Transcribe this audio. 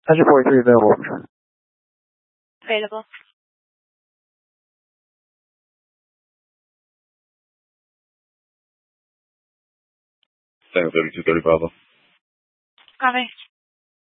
Engine 43 available. Available. Tango 3230 Bravo. Copy.